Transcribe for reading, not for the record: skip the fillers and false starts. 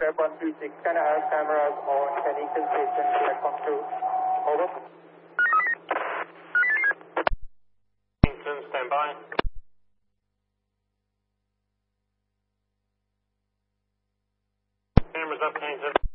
Aircraft 136, can I have cameras on Pennington Station, platform 2? Over. Pennington, stand by. Cameras up, Pennington.